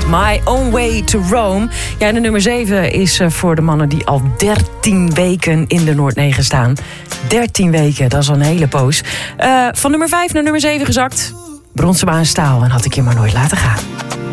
My Own Way to Rome. Ja, de nummer 7 is voor de mannen die al 13 weken in de Noord 9 staan. 13 weken, dat is al een hele poos. Van nummer 5 naar nummer 7 gezakt. Bronsema en Staal en Had ik je maar nooit laten gaan.